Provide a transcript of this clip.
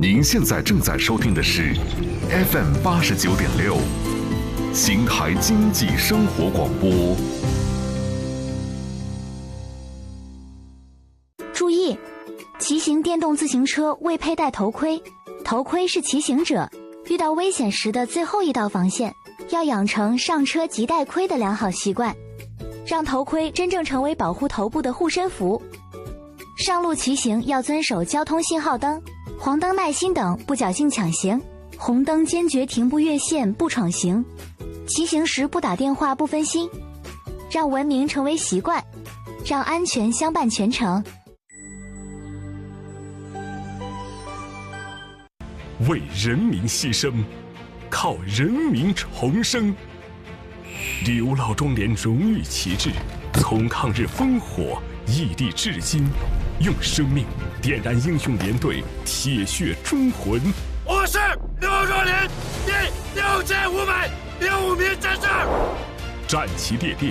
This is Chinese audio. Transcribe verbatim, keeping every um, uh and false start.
您现在正在收听的是 F M 八十九点六，邢台经济生活广播。 注意，骑行电动自行车未佩戴头盔，头盔是骑行者遇到危险时的最后一道防线，要养成上车即戴盔的良好习惯，让头盔真正成为保护头部的护身符。上路骑行要遵守交通信号灯、黄灯耐心等，不侥幸抢行，红灯坚决停不越线不闯行，骑行时不打电话不分心，让文明成为习惯，让安全相伴全程。 为人民牺牲，靠人民重生。刘老庄连荣誉旗帜，从抗日烽火屹立至今，用生命点燃英雄连队铁血忠魂。 我是刘若莲第六千五百零五名战士。 战旗猎猎，